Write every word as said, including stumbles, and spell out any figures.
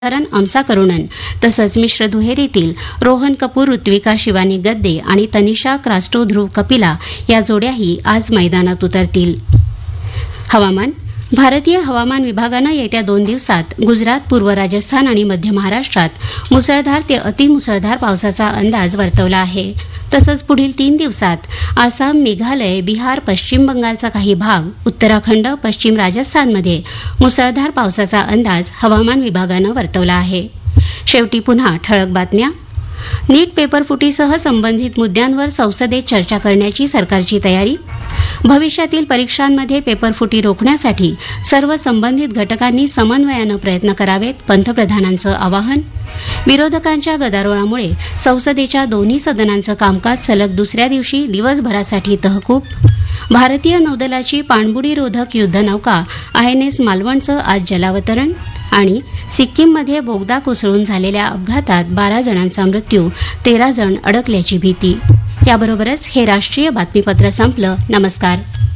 धरण अमसा करुणन तसंच मिश्र दुहेरीतील रोहन कपूर ऋत्विका शिवानी गद्दे आणि तनिषा क्रास्टो ध्रुव कपिला या जोड्याही आज मैदानात उतरतील. हवामान. भारतीय हवामान विभागानं येत्या दोन दिवसात गुजरात, पूर्व राजस्थान आणि मध्य महाराष्ट्रात मुसळधार ते अतिमुसळधार पावसाचा अंदाज वर्तवला आहे. तसंच पुढील तीन दिवसात आसाम, मेघालय, बिहार, पश्चिम बंगालचा काही भाग, उत्तराखंड, पश्चिम राजस्थानमध्ये मुसळधार पावसाचा अंदाज हवामान विभागानं वर्तवला आहे. शेवटी पुन्हा ठळक बातम्या. नीट पेपरफुटीसह संबंधित मुद्द्यांवर संसदेत चर्चा करण्याची सरकारची तयारी. भविष्यातील परीक्षांमध्ये पेपरफुटी रोखण्यासाठी सर्व संबंधित घटकांनी समन्वयानं प्रयत्न करावेत, पंतप्रधानांचं आवाहन. विरोधकांच्या गदारोळामुळे संसदेच्या दोन्ही सदनांचं कामकाज सलग दुसऱ्या दिवशी दिवसभरासाठी तहकूब. भारतीय नौदलाची पाणबुडीरोधक युद्धनौका आय एन एस मालवणचं आज जलावतरण. आणि सिक्कीममध्ये बोगदा कोसळून झालेल्या अपघातात बारा जणांचा मृत्यू, तेरा जण अडकल्याची भीती. याबरोबरच हे राष्ट्रीय बातमीपत्र संपलं. नमस्कार.